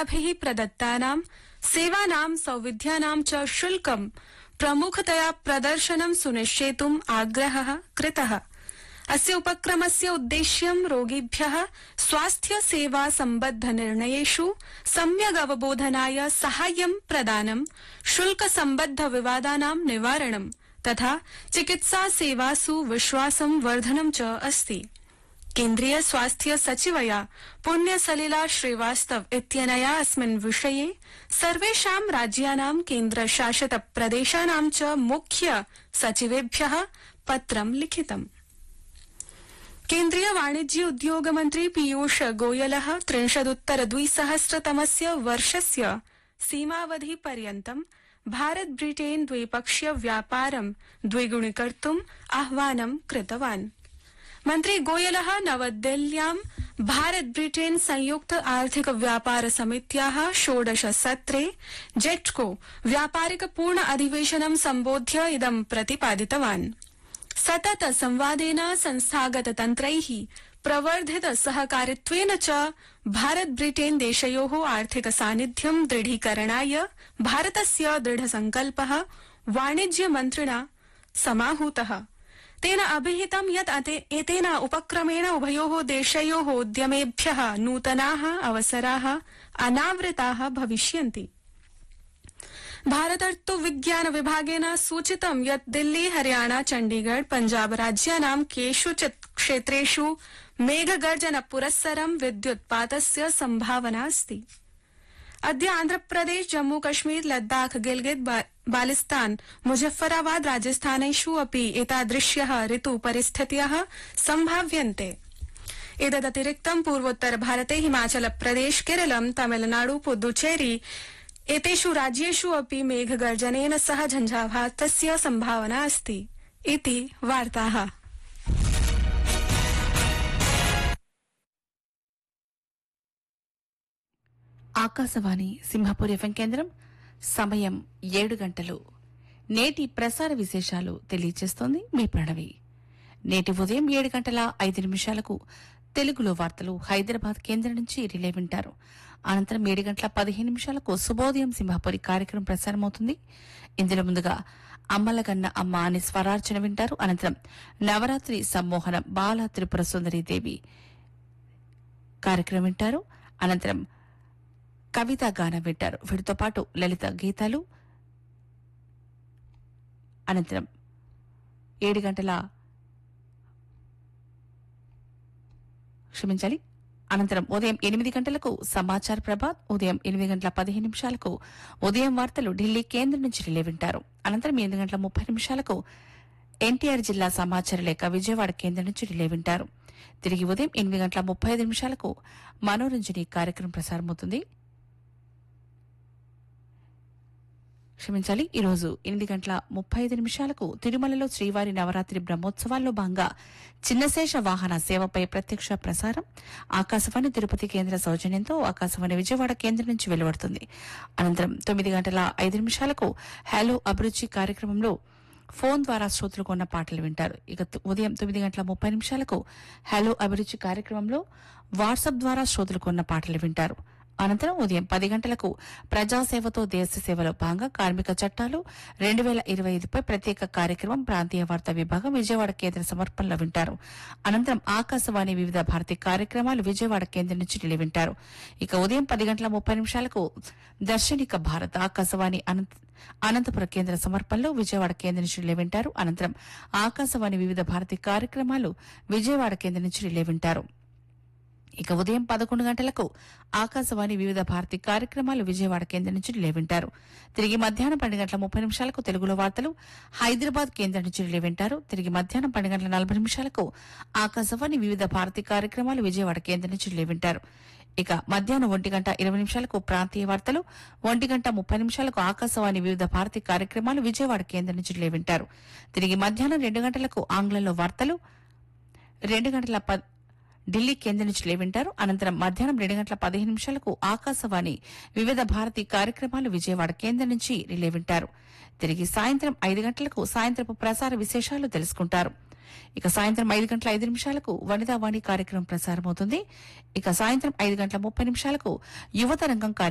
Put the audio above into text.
अस्माभिः प्रदत्तानां सेवानां सौविध्यानां च शुल्कं प्रमुखतया प्रदर्शनं सुनिश्चेतुम् आग्रहः कृतः। अस्य उपक्रमस्य उद्देश्यं रोगिभ्यः स्वास्थ्य सेवा सम्बद्ध निर्णयेषु सम्यग् अवबोधनाय साहाय्यं प्रदानं, शुल्क सम्बद्ध विवादानां निवारणं तथा चिकित्सा सेवासु विश्वासं वर्धनं च अस्ति। केन्द्रीय स्वास्थ्य सचिवया पुण्यसलिला श्रीवास्तव इत्यनया अस्मिन् विषये सर्वेषां राज्यानां केन्द्रशासित प्रदेशानां च मुख्य सचिवेभ्यः पत्रं लिखितम्। केन्द्रीय वाणिज्य उद्योग मन्त्री पीयूष गोयलः 30-उत्तर-2000 वर्षस्य सीमावधि पर्यन्तं भारत ब्रिटेन द्विपक्षीय व्यापारं द्विगुणीकर्तुम् आह्वानं कृतवान्। मन्त्री गोयलः नवदिल्ल्यां भारत ब्रिटेन संयुक्त आर्थिक व्यापार समित्याः 16 सत्रे जेट्को व्यापारिक पूर्ण अधिवेशनं सम्बोध्य इदं प्रतिपादितवान्। सतत संवादेन संस्थागत तन्त्रैः प्रवर्धित सहकारित्वेन च भारत ब्रिटेन देशयोः आर्थिक सान्निध्यं दृढीकरणाय भारतस्य दृढसंकल्पः वाणिज्य मन्त्रिणा समाहूतः। तेन अभिहितं यत् एतेन उपक्रमेण उभयोः देशयोः उद्यमेभ्यः नूतनाः अवसराः अनावृताः भविष्यन्ति। भारतर्तु विज्ञान विभागेन सूचितं यत् दिल्ली, हरियाणा, चण्डीगढ़, पञ्जाब राज्यानां केषुचित् क्षेत्रेषु मेघगर्जन पुरस्सरं विद्युत्पातस्य सम्भावना अस्ति। अद्य आन्ध्रप्रदेश, जम्मू कश्मीर, लद्दाख, गिलगित बाल्टिस्तान, मुजफ्फराबाद राजस्थानेषु अपि एतादृश्यः ऋतुपरिस्थितयः सम्भाव्यन्ते। एतदतिरिक्तं पूर्वोत्तर भारते हिमाचल प्रदेश, केरलं, तमिलनाडु, पुदुचेरी एतेषु राज्येषु अपि मेघगर्जनेन सह झञ्झावातस्य सम्भावना अस्ति इति वार्ताः। ఆకాశవాణి సింహపూర్ ఎఫ్ఎం కేంద్రం సమయం 7 గంటలు. నేటి ప్రసార విశేషాలు తెలియజేస్తోంది మీ ప్రణవి. నేటి ఉదయం 7:05 తెలుగులో వార్తలు హైదరాబాద్ కేంద్రం నుంచి రిలే వింటారు. అనంతరం 7:15 శుభోదయం సింహపురి కార్యక్రమం ప్రసారమవుతుంది. ఇందులో ముందుగా అమ్మలగన్న అమ్మ అనే స్వరార్చన వింటారు. అనంతరం నవరాత్రి సమ్మోహనం బాల త్రిపుర సుందరి దేవి కార్యక్రమం వింటారు. అనంతరం కవితా గానం వింటారు. వీటితో పాటు లలిత గీతాలు. అనంతరం 7 అనంతరం ఉదయం 8 గంటలకు సమాచార ప్రభాత్, ఉదయం 8:15 ఉదయం వార్తలు ఢిల్లీ కేంద్రం నుంచి రిలే వింటారు. అనంతరం 8:30 ఎన్టీఆర్ జిల్లా సమాచార లేఖ విజయవాడ కేంద్రం నుంచి రిలే వింటారు. తిరిగి ఉదయం 8:35 మనోరంజని కార్యక్రమం ప్రసారమవుతుంది. ఈరోజు 8:35 తిరుమలలో శ్రీవారి నవరాత్రి బ్రహ్మోత్సవాల్లో భాగంగా చిన్నశేష వాహన సేవపై ప్రత్యక్ష ప్రసారం ఆకాశవాణి తిరుపతి కేంద్ర సౌజన్యంతో ఆకాశవాణి విజయవాడ కేంద్రం నుంచి వెలువడుతుంది. అనంతరం 9:05 హలో అభిరుచి కార్యక్రమంలో ఫోన్ ద్వారా శ్రోతలు కొన్న పాటలు వింటారు. ఇక ఉదయం 9:30 హలో అభిరుచి కార్యక్రమంలో వాట్సాప్ ద్వారా శ్రోతలు కొన్న పాటలు వింటారు. అనంతరం ఉదయం 10 గంటలకు ప్రజాసేవతో దేశ సేవలో భాగంగా కార్మిక చట్టాలు 2025పై ప్రత్యేక కార్యక్రమం ప్రాంతీయ వార్తా విభాగం విజయవాడ కేంద్ర సమర్పణలో వింటారు. అనంతరం ఆకాశవాణి వివిధ భారతి కార్యక్రమాలు విజయవాడ కేంద్రం నుంచి రిలే వింటారు. ఇక ఉదయం 10:30 దర్శనిక భారత్ ఆకాశవాణి అనంతపురం కేంద్ర సమర్పణలో విజయవాడ కేంద్రం నుంచి రిలే వింటారు. అనంతరం ఆకాశవాణి వివిధ భారతి కార్యక్రమాలు విజయవాడ కేంద్రం నుంచి రిలే వింటారు. ఇక ఉదయం 11 గంటలకు ఆకాశవాణి వివిధ భారతి కార్యక్రమాలు విజయవాడ కేంద్రం నుంచి రిలే వింటారు. తిరిగి మధ్యాహ్నం 12:30 తెలుగులో వార్తలు హైదరాబాద్ కేంద్రం నుంచి రిలే వింటారు. తిరిగి మధ్యాహ్నం 12:40 ఆకాశవాణి వివిధ భారతి కార్యక్రమాలు విజయవాడ కేంద్రం నుంచి రిలే వింటారు. ఇక మధ్యాహ్నం 1:20 ప్రాంతీయ వార్తలు, 1:30 ఆకాశవాణి వివిధ భారతి కార్యక్రమాలు విజయవాడ కేంద్రం నుంచి రిలే వింటారు. తిరిగి మధ్యాహ్నం 2 గంటలకు ఆంగ్లంలో వార్తలు 2:10 ఢిల్లీ కేంద్రం నుంచి రిలే వింటారు. అనంతరం మధ్యాహ్నం 2:15 ఆకాశవాణి వివిధ భారతి కార్యక్రమాలు విజయవాడ కేంద్రం నుంచి రిలే వింటారు. తిరిగి సాయంత్రం 5 గంటలకు సాయంత్రపు ప్రసార విశేషాలు తెలుసుకుంటారు. ఇక సాయంత్రం 5:05 వనితావాణి కార్యక్రమం ప్రసారమవుతుంది. ఇక సాయంత్రం 5:30 యువతరంగం